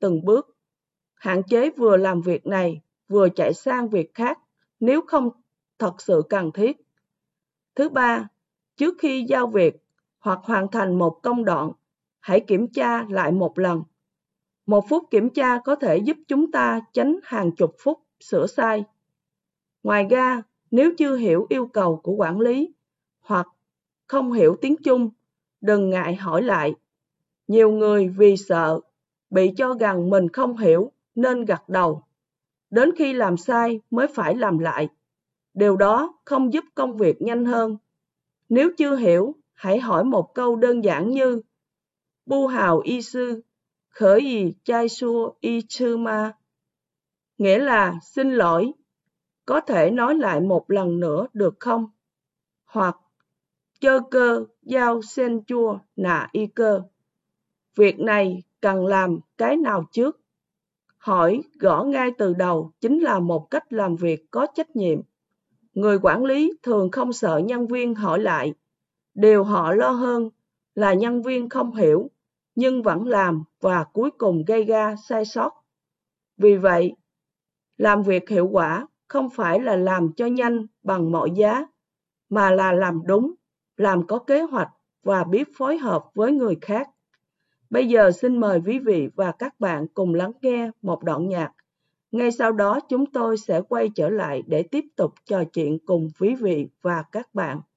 từng bước. Hạn chế vừa làm việc này, vừa chạy sang việc khác nếu không thật sự cần thiết. Thứ ba, trước khi giao việc hoặc hoàn thành một công đoạn, hãy kiểm tra lại một lần. 1 phút kiểm tra có thể giúp chúng ta tránh hàng chục phút sửa sai. Ngoài ra, nếu chưa hiểu yêu cầu của quản lý hoặc không hiểu tiếng Trung, đừng ngại hỏi lại. Nhiều người vì sợ bị cho rằng mình không hiểu nên gật đầu. Đến khi làm sai mới phải làm lại. Điều đó không giúp công việc nhanh hơn. Nếu chưa hiểu, hãy hỏi một câu đơn giản như Bu hào y sư, khởi ý chai xua y chư ma. Nghĩa là xin lỗi, có thể nói lại một lần nữa được không? Hoặc chơ cơ giao sen chua nà y cơ. Việc này cần làm cái nào trước? Hỏi gõ ngay từ đầu chính là một cách làm việc có trách nhiệm. Người quản lý thường không sợ nhân viên hỏi lại. Điều họ lo hơn là nhân viên không hiểu, nhưng vẫn làm và cuối cùng gây ra sai sót. Vì vậy, làm việc hiệu quả không phải là làm cho nhanh bằng mọi giá, mà là làm đúng, làm có kế hoạch và biết phối hợp với người khác. Bây giờ xin mời quý vị và các bạn cùng lắng nghe một đoạn nhạc. Ngay sau đó chúng tôi sẽ quay trở lại để tiếp tục trò chuyện cùng quý vị và các bạn.